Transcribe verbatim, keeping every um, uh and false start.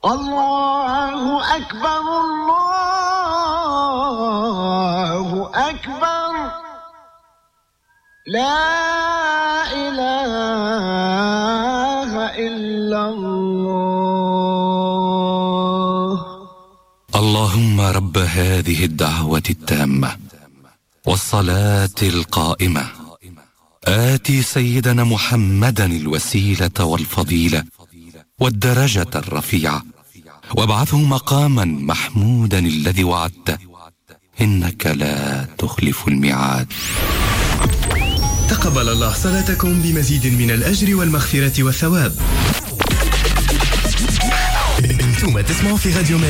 الله أكبر الله أكبر لا إله إلا الله. اللهم رب هذه الدعوة التامة والصلاة القائمة آتي سيدنا محمدا الوسيلة والفضيلة والدرجة الرفيعة وابعثه مقاما محمودا الذي وعدته إنك لا تخلف الميعاد. تقبل الله صلاتكم بمزيد من الأجر والمغفرة والثواب. انتم تسمعوا في راديو